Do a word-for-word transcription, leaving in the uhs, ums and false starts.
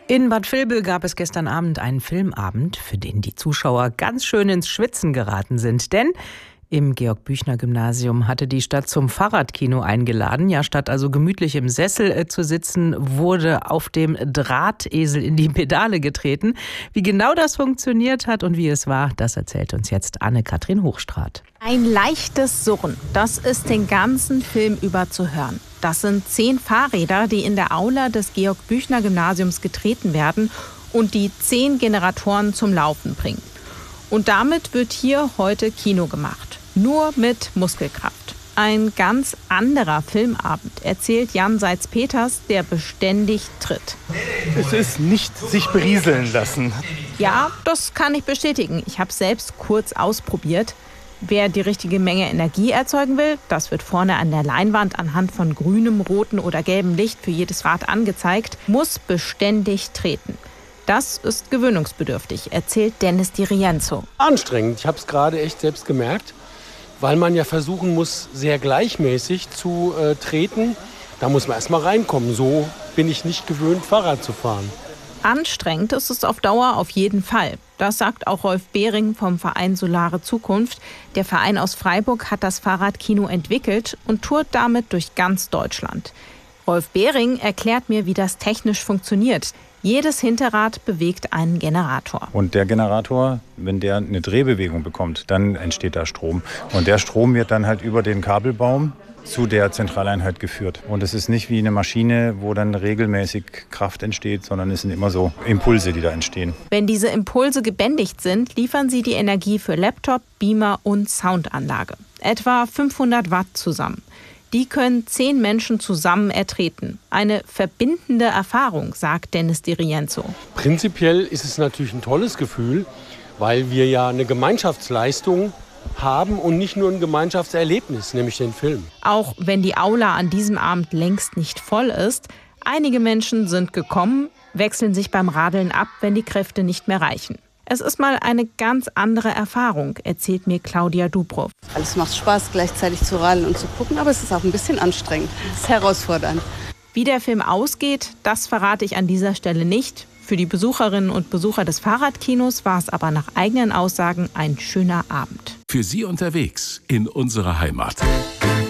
In Bad Vilbel gab es gestern Abend einen Filmabend, für den die Zuschauer ganz schön ins Schwitzen geraten sind. Denn im Georg-Büchner-Gymnasium hatte die Stadt zum Fahrradkino eingeladen. Ja, statt also gemütlich im Sessel äh, zu sitzen, wurde auf dem Drahtesel in die Pedale getreten. Wie genau das funktioniert hat und wie es war, das erzählt uns jetzt Anne-Kathrin Hochstraat. Ein leichtes Surren, das ist den ganzen Film über zu hören. Das sind zehn Fahrräder, die in der Aula des Georg-Büchner-Gymnasiums getreten werden und die zehn Generatoren zum Laufen bringen. Und damit wird hier heute Kino gemacht. Nur mit Muskelkraft. Ein ganz anderer Filmabend, erzählt Jan Seitz-Peters, der beständig tritt. Es ist nicht sich berieseln lassen. Ja, das kann ich bestätigen. Ich habe selbst kurz ausprobiert. Wer die richtige Menge Energie erzeugen will, das wird vorne an der Leinwand anhand von grünem, rotem oder gelbem Licht für jedes Rad angezeigt, muss beständig treten. Das ist gewöhnungsbedürftig, erzählt Dennis Di Rienzo. Anstrengend, ich habe es gerade echt selbst gemerkt, weil man ja versuchen muss, sehr gleichmäßig zu äh, treten. Da muss man erst mal reinkommen. So bin ich nicht gewöhnt, Fahrrad zu fahren. Anstrengend ist es auf Dauer auf jeden Fall. Das sagt auch Rolf Behring vom Verein Solare Zukunft. Der Verein aus Freiburg hat das Fahrradkino entwickelt und tourt damit durch ganz Deutschland. Rolf Behring erklärt mir, wie das technisch funktioniert. Jedes Hinterrad bewegt einen Generator. Und der Generator, wenn der eine Drehbewegung bekommt, dann entsteht da Strom. Und der Strom wird dann halt über den Kabelbaum zu der Zentraleinheit geführt. Und es ist nicht wie eine Maschine, wo dann regelmäßig Kraft entsteht, sondern es sind immer so Impulse, die da entstehen. Wenn diese Impulse gebändigt sind, liefern sie die Energie für Laptop, Beamer und Soundanlage. Etwa fünfhundert Watt zusammen. Die können zehn Menschen zusammen ertreten. Eine verbindende Erfahrung, sagt Dennis Di Rienzo. Prinzipiell ist es natürlich ein tolles Gefühl, weil wir ja eine Gemeinschaftsleistung haben und nicht nur ein Gemeinschaftserlebnis, nämlich den Film. Auch wenn die Aula an diesem Abend längst nicht voll ist, einige Menschen sind gekommen, wechseln sich beim Radeln ab, wenn die Kräfte nicht mehr reichen. Es ist mal eine ganz andere Erfahrung, erzählt mir Claudia Dubrow. Es macht Spaß, gleichzeitig zu radeln und zu gucken, aber es ist auch ein bisschen anstrengend. Es ist herausfordernd. Wie der Film ausgeht, das verrate ich an dieser Stelle nicht. Für die Besucherinnen und Besucher des Fahrradkinos war es aber nach eigenen Aussagen ein schöner Abend. Für Sie unterwegs in unserer Heimat.